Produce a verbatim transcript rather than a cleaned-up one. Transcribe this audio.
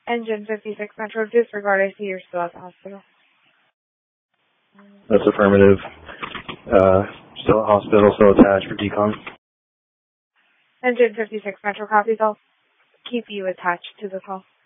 Engine fifty-six Metro, disregard. I see you're still at the hospital. That's affirmative. Uh, still at hospital, still attached for decon. Engine fifty-six Metro, copies. I'll keep you attached to the call.